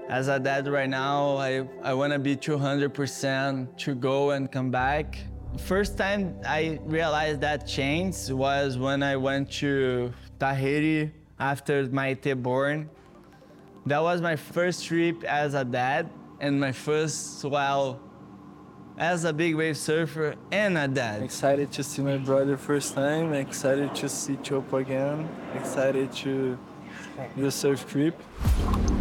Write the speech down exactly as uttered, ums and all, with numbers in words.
As a dad right now, I, I want to be two hundred percent to go and come back. First time I realized that change was when I went to Tahiti after Maite born. That was my first trip as a dad and my first while as a big wave surfer and a dad. Excited to see my brother first time, excited to see Chopo again, excited to do a surf trip.